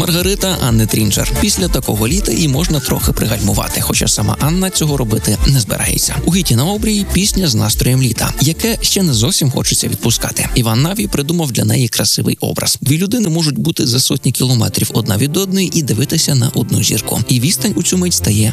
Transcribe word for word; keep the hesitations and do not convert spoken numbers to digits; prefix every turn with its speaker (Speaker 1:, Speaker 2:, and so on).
Speaker 1: Маргарита Анни Трінчер. Після такого літа їй можна трохи пригальмувати, хоча сама Анна цього робити не збирається. У гіті на обрії пісня з настроєм літа, яке ще не зовсім хочеться відпускати. Іван Навій придумав для неї красивий образ. Дві людини можуть бути за сотні кілометрів одна від одної і дивитися на одну зірку. І відстань у цю мить стає